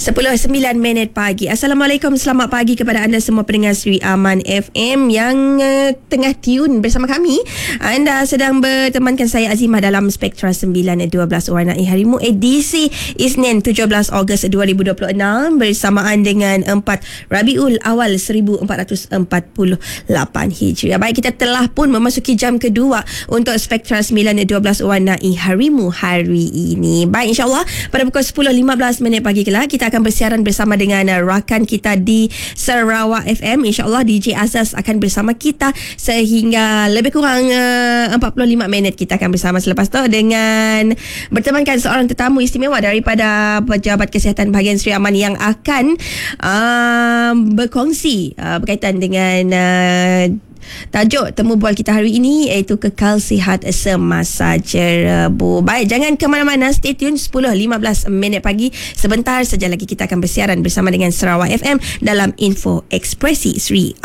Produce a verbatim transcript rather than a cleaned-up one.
sepuluh sembilan minit pagi. Assalamualaikum, selamat pagi kepada anda semua pendengar Sri Aman F M yang uh, tengah tune bersama kami. Anda sedang bertemankan saya Azimah dalam Spektra sembilan dua belas Warnai Harimu edisi Isnin tujuh belas Ogos dua ribu dua puluh enam bersamaan dengan empat Rabiul Awal seribu empat ratus empat puluh lapan Hijriah. Baik, kita telah pun memasuki jam kedua untuk Spektra sembilan dua belas Warnai Harimu hari ini. Baik, insyaAllah pada pukul sepuluh lima belas minit pagi kelak kita akan bersiaran bersama dengan uh, rakan kita di Sarawak F M. InsyaAllah D J Azaz akan bersama kita sehingga lebih kurang uh, empat puluh lima minit kita akan bersama. Selepas tu dengan bertemankan seorang tetamu istimewa daripada Pejabat Kesihatan Bahagian Sri Aman yang akan uh, berkongsi uh, berkaitan dengan uh, tajuk temu bual kita hari ini, iaitu kekal sihat semasa jerebu. Baik, jangan ke mana-mana, stay tune. Sepuluh lima belas minit pagi, sebentar saja lagi kita akan bersiaran bersama dengan Sarawak F M dalam Info Ekspresi Sri